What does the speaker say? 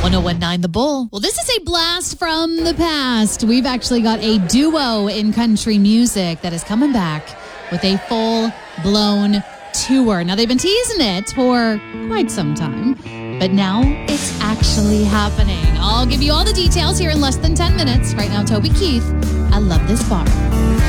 1019 The Bull. Well, this is a blast from the past. We've actually got a duo in country music that is coming back with a full-blown tour. Now, they've been teasing it for quite some time, but now it's actually happening. I'll give you all the details here in less than 10 minutes. Right now, Toby Keith, I Love This Bar.